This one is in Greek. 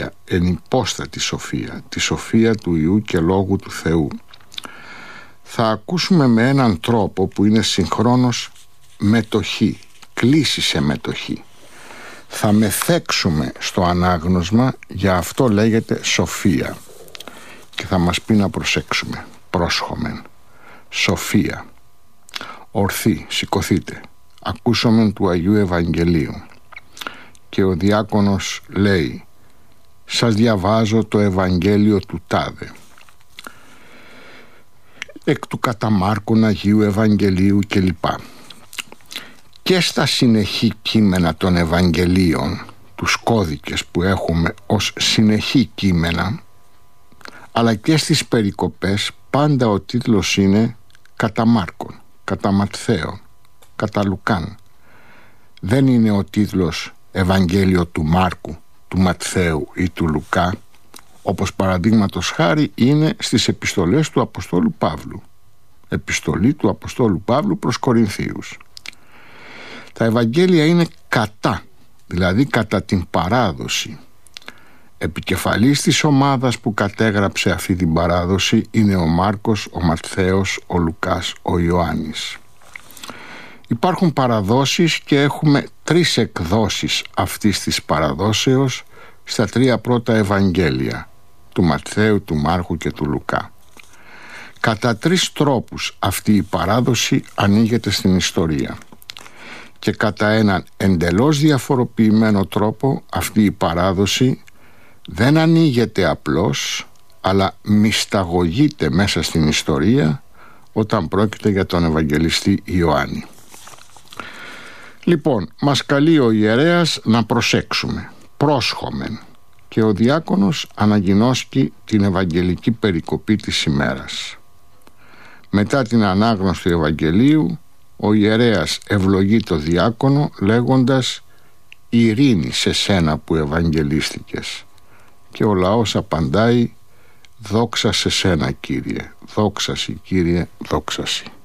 σοφία, ενυπόστατη σοφία, τη σοφία του Υιού και Λόγου του Θεού. Θα ακούσουμε με έναν τρόπο που είναι συγχρόνως μετοχή, κλίση σε μετοχή. Θα μεθέξουμε στο ανάγνωσμα, για αυτό λέγεται σοφία. Και θα μας πει να προσέξουμε. Πρόσχομεν. Σοφία. Ορθή, σηκωθείτε. Ακούσομεν του Αγίου Ευαγγελίου. Και ο διάκονος λέει: σας διαβάζω το Ευαγγέλιο του τάδε. Εκ του κατά Μάρκον Αγίου Ευαγγελίου κλπ. Και στα συνεχή κείμενα των Ευαγγελίων, τους κώδικες που έχουμε ως συνεχή κείμενα, αλλά και στις περικοπές, πάντα ο τίτλος είναι κατά Μάρκον, κατά Ματθαίο, κατά Λουκάν. Δεν είναι ο τίτλος Ευαγγέλιο του Μάρκου, του Ματθαίου ή του Λουκά, όπως παραδείγματος χάρη είναι στις επιστολές του Αποστόλου Παύλου. Επιστολή του Αποστόλου Παύλου προς Κορινθίους. Τα Ευαγγέλια είναι κατά, δηλαδή κατά την παράδοση. Επικεφαλής της ομάδας που κατέγραψε αυτή την παράδοση είναι ο Μάρκος, ο Ματθαίος, ο Λουκάς, ο Ιωάννης. Υπάρχουν παραδόσεις και έχουμε 3 εκδόσεις αυτής της παραδόσεως στα 3 πρώτα Ευαγγέλια, του Ματθαίου, του Μάρχου και του Λουκά. Κατά 3 τρόπους αυτή η παράδοση ανοίγεται στην ιστορία. Και κατά έναν εντελώς διαφοροποιημένο τρόπο αυτή η παράδοση δεν ανοίγεται απλώς, αλλά μυσταγωγείται μέσα στην ιστορία όταν πρόκειται για τον Ευαγγελιστή Ιωάννη. Λοιπόν, μας καλεί ο ιερέας να προσέξουμε. Πρόσχομεν. Και ο διάκονος αναγινώσκει την Ευαγγελική περικοπή της ημέρας. Μετά την ανάγνωση του Ευαγγελίου, ο ιερέας ευλογεί το διάκονο λέγοντας «Ειρήνη σε σένα που ευαγγελίστηκες». Και ο λαός απαντάει «Δόξα σε σένα, Κύριε, δόξαση, Κύριε, δόξαση».